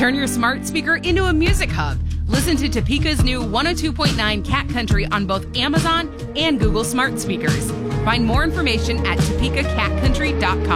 Turn your smart speaker into a music hub. Listen to Topeka's new 102.9 Cat Country on both Amazon and Google Smart Speakers. Find more information at topekacatcountry.com.